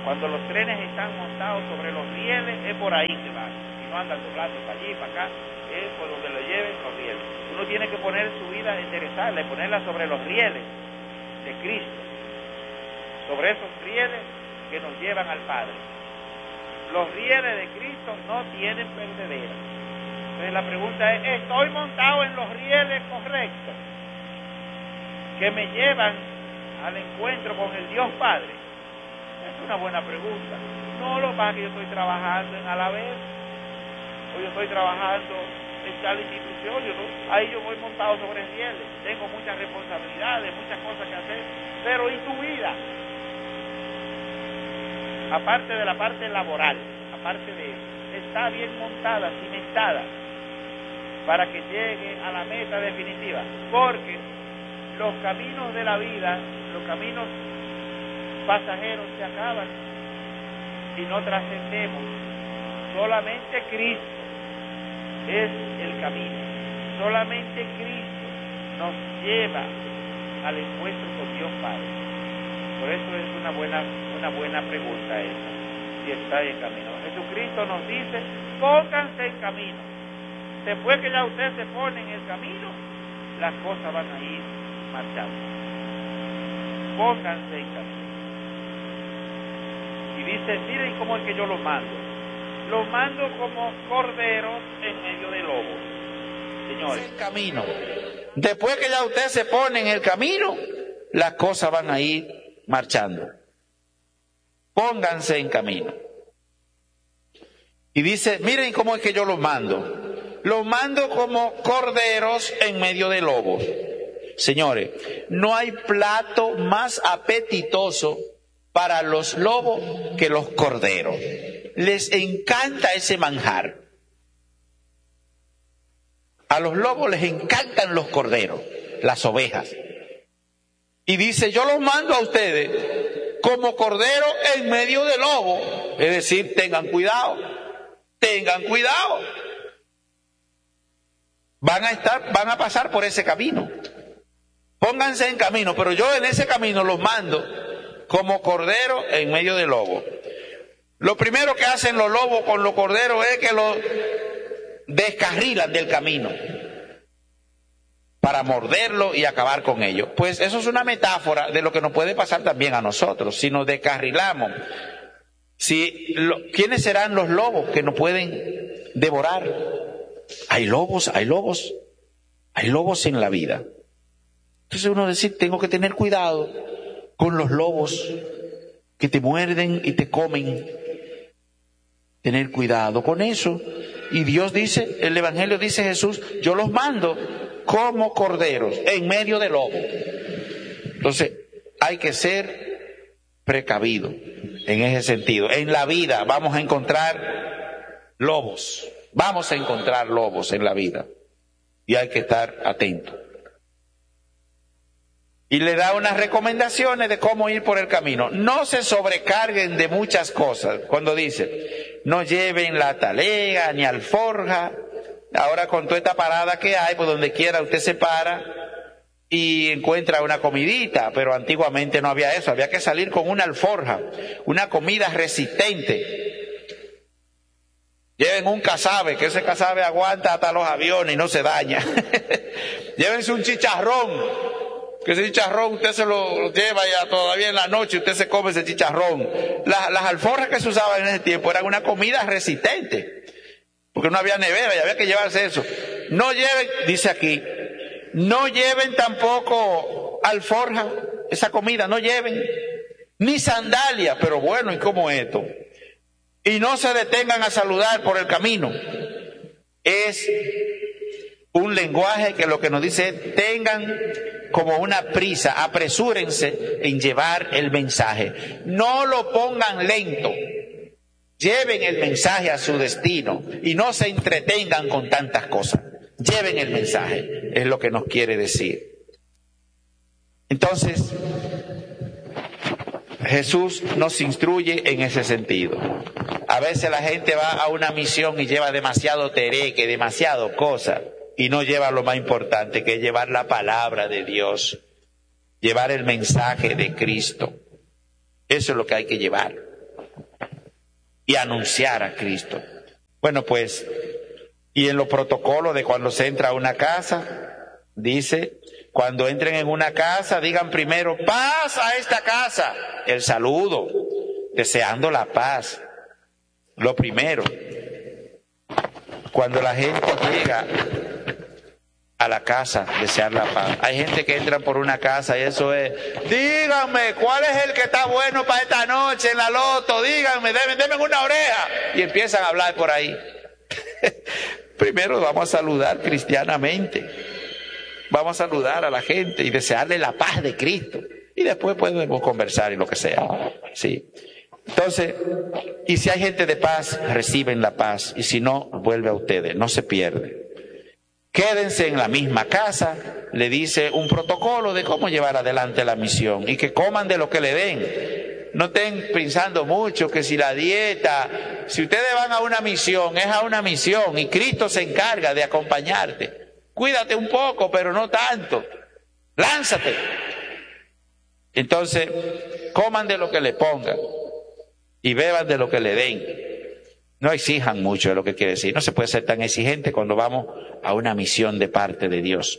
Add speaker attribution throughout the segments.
Speaker 1: Cuando los trenes están montados sobre los rieles, es por ahí que van. Y no andan doblando para allí, para acá, es por donde lo lleven los rieles. Uno tiene que poner su vida, enderezarla y ponerla sobre los rieles de Cristo. Sobre esos rieles que nos llevan al Padre. Los rieles de Cristo no tienen perdedera. Entonces la pregunta es, ¿estoy montado en los rieles correctos que me llevan al encuentro con el Dios Padre? Es una buena pregunta. No lo pasa que yo estoy trabajando en Alavés, o yo estoy trabajando en tal institución, ahí yo voy montado sobre rieles, tengo muchas responsabilidades, muchas cosas que hacer, pero ¿y tu vida? Aparte de la parte laboral, aparte de eso, está bien montada, cimentada, para que llegue a la meta definitiva, porque los caminos de la vida, los caminos pasajeros se acaban y no trascendemos. Solamente Cristo es el camino, solamente Cristo nos lleva al encuentro con Dios Padre. Por eso es una buena pregunta esa, si está en camino. Jesucristo nos dice, pónganse en camino. Después que ya usted se pone en el camino, las cosas van a ir marchando. Pónganse en camino. Y dice, miren cómo es que yo los mando. Los mando como corderos en medio de lobos. Señores, el camino. Después que ya usted se pone en el camino, las cosas van a ir marchando. Pónganse en camino. Y dice, miren cómo es que yo los mando. Los mando como corderos en medio de lobos. Señores, no hay plato más apetitoso para los lobos que los corderos. Les encanta ese manjar. A los lobos les encantan los corderos, las ovejas. Y dice, yo los mando a ustedes como corderos en medio de lobos. Es decir, tengan cuidado. Tengan cuidado. Van a pasar por ese camino. Pónganse en camino, pero yo en ese camino los mando como corderos en medio de lobos. Lo primero que hacen los lobos con los corderos es que los descarrilan del camino para morderlo y acabar con ellos. Pues eso es una metáfora de lo que nos puede pasar también a nosotros, si nos descarrilamos. ¿Quiénes serán los lobos que nos pueden devorar? Hay lobos en la vida. Entonces uno dice, tengo que tener cuidado con los lobos que te muerden y te comen. Tener cuidado con eso. Y Dios dice, el Evangelio dice Jesús, yo los mando como corderos en medio de lobos. Entonces hay que ser precavido en ese sentido. En la vida vamos a encontrar lobos. Vamos a encontrar lobos en la vida. Y hay que estar atentos. Y le da unas recomendaciones de cómo ir por el camino. No se sobrecarguen de muchas cosas. Cuando dice, no lleven la talega ni alforja. Ahora con toda esta parada que hay, por donde quiera usted se para y encuentra una comidita. Pero antiguamente no había eso. Había que salir con una alforja, una comida resistente. Lleven un casabe, que ese casabe aguanta hasta los aviones y no se daña. Llévense un chicharrón. Que ese chicharrón usted se lo lleva ya todavía en la noche, usted se come ese chicharrón. Las alforjas que se usaban en ese tiempo eran una comida resistente, porque no había nevera y había que llevarse eso. No lleven, dice aquí, no lleven tampoco alforja, esa comida, no lleven, ni sandalia, pero bueno, ¿y cómo esto? Y no se detengan a saludar por el camino. Es un lenguaje que lo que nos dice es, tengan como una prisa, apresúrense en llevar el mensaje. No lo pongan lento. Lleven el mensaje a su destino y no se entretengan con tantas cosas. Lleven el mensaje, es lo que nos quiere decir. Entonces, Jesús nos instruye en ese sentido. A veces la gente va a una misión y lleva demasiado tereque, demasiado cosa, y no lleva lo más importante, que es llevar la palabra de Dios, llevar el mensaje de Cristo. Eso es lo que hay que llevar. y anunciar a Cristo. Bueno, pues, y en los protocolos de cuando se entra a una casa, dice, cuando entren en una casa, digan primero, paz a esta casa, el saludo, deseando la paz. Lo primero, cuando la gente llega a la casa, desear la paz. Hay gente que entra por una casa y eso es, díganme, ¿cuál es el que está bueno para esta noche en la loto? Díganme, denme una oreja. Y empiezan a hablar por ahí. Primero vamos a saludar cristianamente. Vamos a saludar a la gente y desearle la paz de Cristo. Y después podemos conversar y lo que sea. Sí. Entonces, y si hay gente de paz, reciben la paz. Y si no, vuelve a ustedes, no se pierde. Quédense en la misma casa, le dice un protocolo de cómo llevar adelante la misión. Y que coman de lo que le den. No estén pensando mucho que si la dieta, si ustedes van a una misión, es a una misión y Cristo se encarga de acompañarte. Cuídate un poco, pero no tanto. Lánzate. Entonces, coman de lo que le pongan y beban de lo que le den. No exijan mucho de lo que quiere decir. No se puede ser tan exigente cuando vamos a una misión de parte de Dios.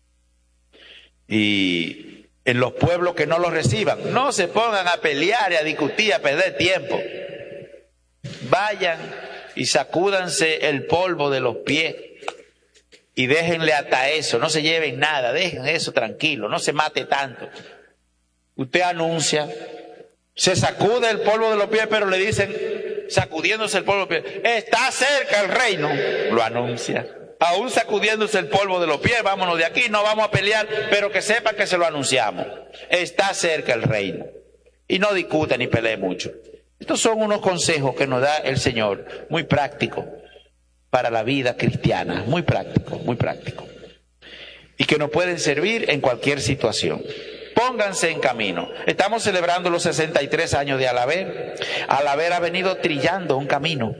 Speaker 1: Y en los pueblos que no los reciban, no se pongan a pelear y a discutir, a perder tiempo. Vayan y sacúdanse el polvo de los pies y déjenle hasta eso, no se lleven nada, dejen eso tranquilo, no se mate tanto. Usted anuncia, se sacude el polvo de los pies, pero le dicen, sacudiéndose el polvo de los pies, está cerca el reino, lo anuncia. Aún sacudiéndose el polvo de los pies, vámonos de aquí, no vamos a pelear, pero que sepan que se lo anunciamos. Está cerca el reino. Y no discuta ni pelee mucho. Estos son unos consejos que nos da el Señor, muy prácticos para la vida cristiana, muy prácticos, muy prácticos. Y que nos pueden servir en cualquier situación. Pónganse en camino. Estamos celebrando los 63 años de Alaber. Alaber ha venido trillando un camino.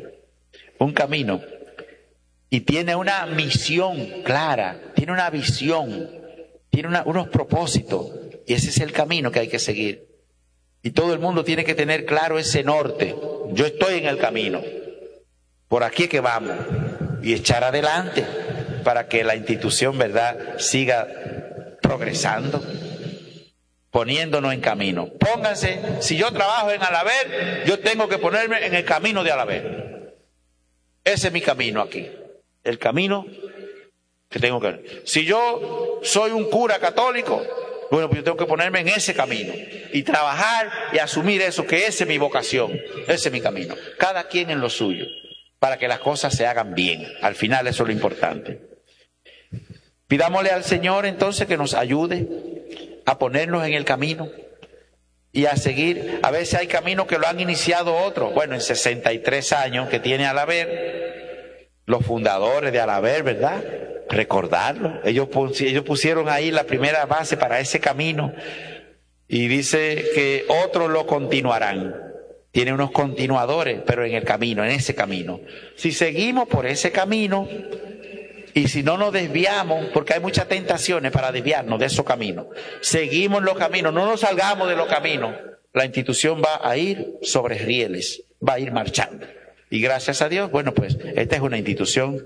Speaker 1: Y tiene una misión clara, tiene una visión, tiene unos propósitos. Y ese es el camino que hay que seguir. Y todo el mundo tiene que tener claro ese norte. Yo estoy en el camino. Por aquí es que vamos. Y echar adelante para que la institución, ¿verdad?, siga progresando, poniéndonos en camino. Pónganse, si yo trabajo en Alaber, yo tengo que ponerme en el camino de Alaber. Ese es mi camino aquí. El camino que tengo que ver. Si yo soy un cura católico, bueno, pues yo tengo que ponerme en ese camino y trabajar y asumir eso, que esa es mi vocación, ese es mi camino. Cada quien en lo suyo, para que las cosas se hagan bien. Al final eso es lo importante. Pidámosle al Señor entonces que nos ayude a ponernos en el camino y a seguir. A veces hay caminos que lo han iniciado otros. Bueno, en 63 años que tiene Alaber, los fundadores de Alaber, ¿verdad? Recordarlo. Ellos pusieron ahí la primera base para ese camino y dice que otros lo continuarán. Tiene unos continuadores, pero en el camino, en ese camino. Si seguimos por ese camino y si no nos desviamos, porque hay muchas tentaciones para desviarnos de esos caminos, seguimos los caminos, no nos salgamos de los caminos, la institución va a ir sobre rieles, va a ir marchando. Y gracias a Dios, bueno, pues esta es una institución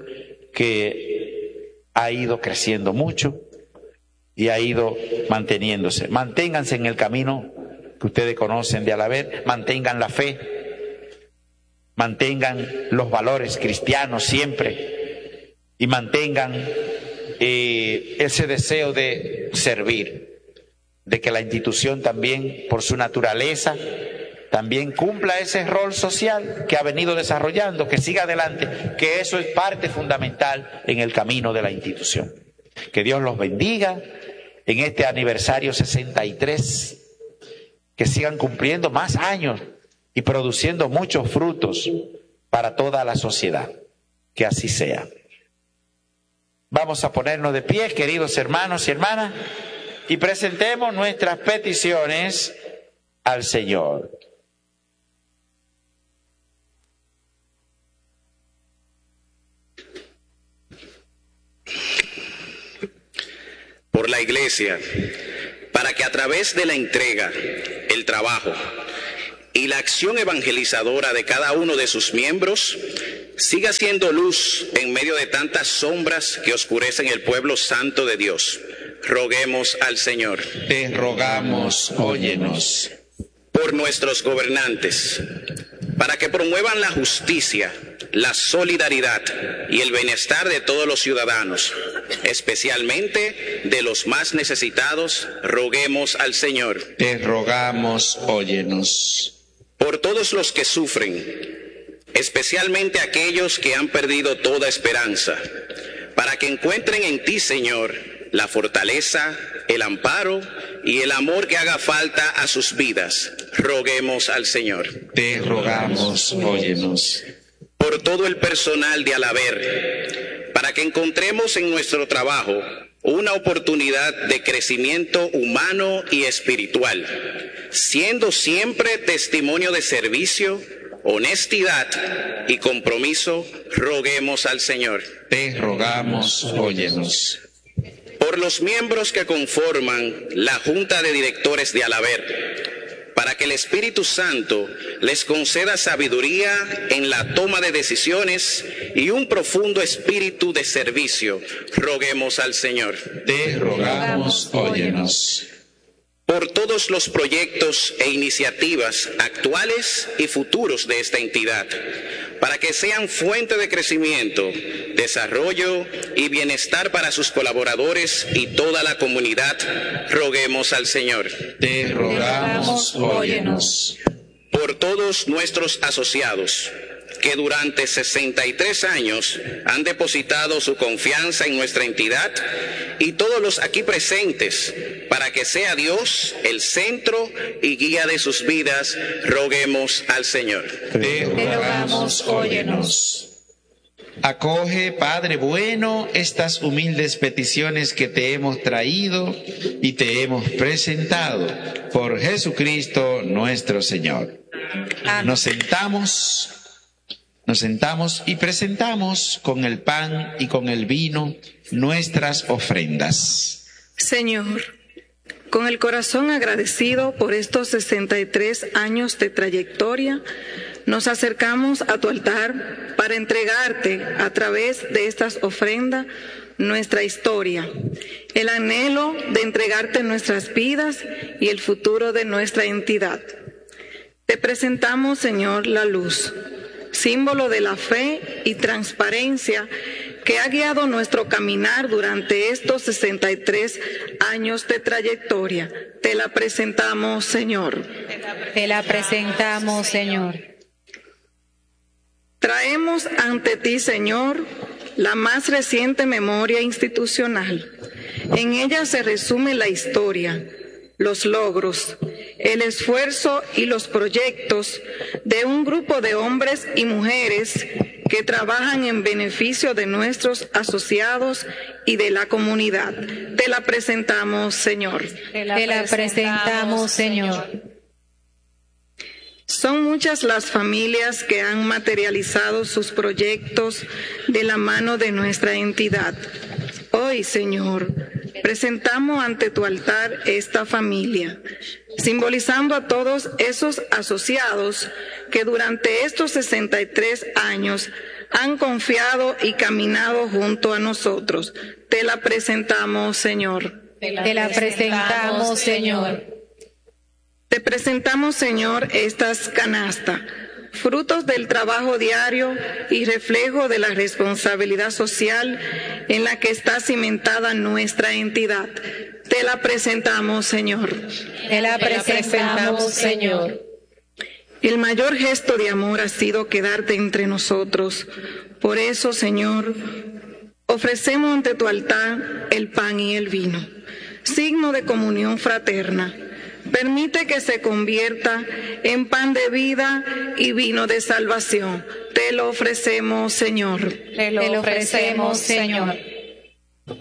Speaker 1: que ha ido creciendo mucho y ha ido manteniéndose. Manténganse en el camino que ustedes conocen de Alaber, mantengan la fe, mantengan los valores cristianos siempre y mantengan ese deseo de servir, de que la institución también, por su naturaleza, también cumpla ese rol social que ha venido desarrollando, que siga adelante, que eso es parte fundamental en el camino de la institución. Que Dios los bendiga en este aniversario 63, que sigan cumpliendo más años y produciendo muchos frutos para toda la sociedad. Que así sea. Vamos a ponernos de pie, queridos hermanos y hermanas, y presentemos nuestras peticiones al Señor.
Speaker 2: Por la Iglesia, para que a través de la entrega, el trabajo y y la acción evangelizadora de cada uno de sus miembros siga siendo luz en medio de tantas sombras que oscurecen el pueblo santo de Dios. Roguemos al Señor.
Speaker 1: Te rogamos, óyenos.
Speaker 2: Por nuestros gobernantes, para que promuevan la justicia, la solidaridad y el bienestar de todos los ciudadanos, especialmente de los más necesitados, roguemos al Señor.
Speaker 1: Te rogamos, óyenos.
Speaker 2: Por todos los que sufren, especialmente aquellos que han perdido toda esperanza, para que encuentren en ti, Señor, la fortaleza, el amparo y el amor que haga falta a sus vidas, roguemos al Señor.
Speaker 1: Te rogamos, óyenos.
Speaker 2: Por todo el personal de Alaber, para que encontremos en nuestro trabajo una oportunidad de crecimiento humano y espiritual, siendo siempre testimonio de servicio, honestidad y compromiso, roguemos al Señor.
Speaker 1: Te rogamos, óyenos.
Speaker 2: Por los miembros que conforman la Junta de Directores de Alaber, para que el Espíritu Santo les conceda sabiduría en la toma de decisiones y un profundo espíritu de servicio, roguemos al Señor.
Speaker 1: Te rogamos, óyenos.
Speaker 2: Por todos los proyectos e iniciativas actuales y futuros de esta entidad, para que sean fuente de crecimiento, desarrollo y bienestar para sus colaboradores y toda la comunidad, roguemos al Señor.
Speaker 1: Te rogamos, óyenos.
Speaker 2: Por todos nuestros asociados, que durante 63 años han depositado su confianza en nuestra entidad, y todos los aquí presentes, para que sea Dios el centro y guía de sus vidas, roguemos al Señor.
Speaker 1: Te rogamos, óyenos. Acoge, Padre bueno, estas humildes peticiones que te hemos traído y te hemos presentado por Jesucristo nuestro Señor. Nos sentamos y presentamos con el pan y con el vino nuestras ofrendas.
Speaker 3: Señor, con el corazón agradecido por estos 63 años de trayectoria, nos acercamos a tu altar para entregarte a través de estas ofrendas nuestra historia, el anhelo de entregarte nuestras vidas y el futuro de nuestra entidad. Te presentamos, Señor, la luz, símbolo de la fe y transparencia que ha guiado nuestro caminar durante estos 63 años de trayectoria. Te la presentamos, Señor.
Speaker 4: Te la presentamos, Señor.
Speaker 3: Traemos ante ti, Señor, la más reciente memoria institucional. En ella se resume la historia, los logros, el esfuerzo y los proyectos de un grupo de hombres y mujeres que trabajan en beneficio de nuestros asociados y de la comunidad. Te la presentamos, Señor.
Speaker 4: Te la presentamos, Señor.
Speaker 3: Son muchas las familias que han materializado sus proyectos de la mano de nuestra entidad. Hoy, Señor, presentamos ante tu altar esta familia, simbolizando a todos esos asociados que durante estos 63 años han confiado y caminado junto a nosotros. Te la presentamos, Señor.
Speaker 4: Te la presentamos, Señor.
Speaker 3: Te presentamos, Señor, estas canastas, frutos del trabajo diario y reflejo de la responsabilidad social en la que está cimentada nuestra entidad. Te la presentamos, Señor.
Speaker 4: Te la presentamos, Señor.
Speaker 3: El mayor gesto de amor ha sido quedarte entre nosotros. Por eso, Señor, ofrecemos ante tu altar el pan y el vino, signo de comunión fraterna. Permite que se convierta en pan de vida y vino de salvación. Te lo ofrecemos, Señor.
Speaker 4: Te lo ofrecemos, Señor.